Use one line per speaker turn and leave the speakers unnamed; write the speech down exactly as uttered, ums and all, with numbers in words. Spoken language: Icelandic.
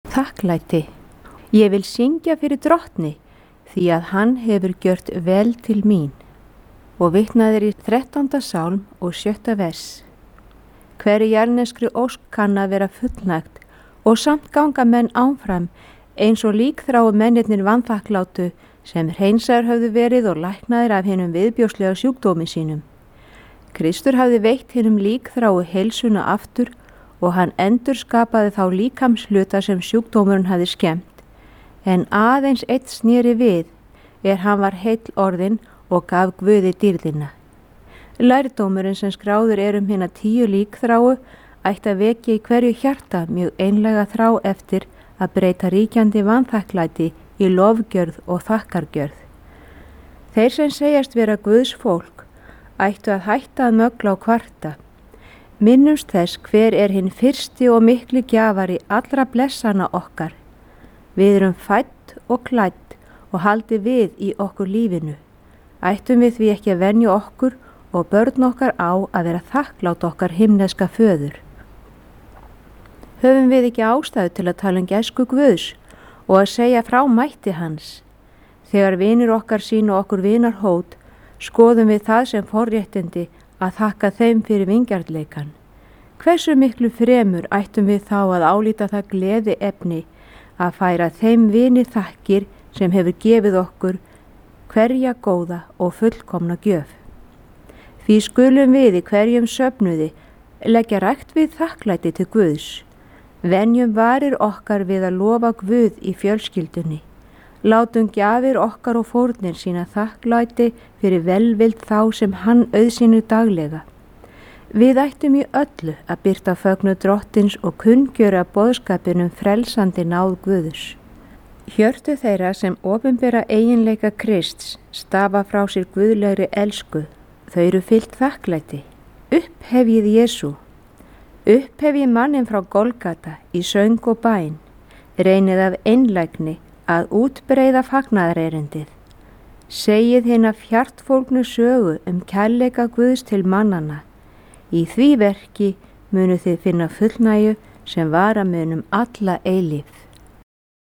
Þakklæti. Ég vil syngja fyrir Drottni, því að hann hefur gjört vel til mín. Og vitnaðir í þrettánda sálm og sjötta vers. Hverri jarðneskri ósk kann að vera fullnægt og samt ganga menn áfram eins og líkþráu mennirnir vanþakklátu sem hreinsaðir höfðu verið og læknaðir af hinum viðbjóslega sjúkdómi sínum. Kristur hafði veitt hinum líkþráu heilsuna aftur og hann endurskapaði þá líkamshluta sem sjúkdómurinn hafði skemmt, en aðeins eitt sneri við er hann var heill orðinn og gaf Guði dýrðina. Lærdómurinn sem skráður er um hina tíu líkþráu ætti að vekja í hverju hjarta mjög einlega þrá eftir að breyta ríkjandi vanþakklæti í lofgjörð og þakkargjörð. Þeir sem segjast vera Guðs fólk ættu að hætta að mögla og kvarta. Minnumst þess hver er hinn fyrsti og mikli gjafari allra blessana okkar. Við erum fædd og klædd og haldi við í okkur lífinu. Ættum við því ekki að venja okkur og börn okkar á að vera þakklátt okkar himneska föður. Höfum við ekki ástæðu til að tala um gæsku Guðs og að segja frá mætti hans. Þegar vinir okkar sína okkur vinarhót, skoðum við það sem forréttindi að þakka þeim fyrir vingjarnleikan. Hversu miklu fremur ættum við þá að álíta það gleði efni að færa þeim vini þakkir sem hefur gefið okkur hverja góða og fullkomna gjöf. Því skulum við í hverjum söfnuði leggja rækt við þakklæti til Guðs. Venjum varir okkar við að lofa Guð í fjölskyldunni. Látum gjafir okkar og fórnir sína þakklæti fyrir velvild þá sem hann auðsýnir daglega. Við ættum í öllu að birta fögnu Drottins og kunngjöra boðskapinum frelsandi náð Guðs. Hjörtu þeirra sem opinbera eiginleika Krists stafa frá sér guðlegri elsku. Þau eru fyllt þakklæti. Upphefjið Jesú. Upphefjið manninn frá Golgata í söng og bæn. Reynið af einlægni að útbreiða fagnaðarerindið. Segið hina fjartfólgnu sögu um kærleika Guðs til mannanna. Í því verki munu þið finna fullnægju sem vara munum alla eilífð.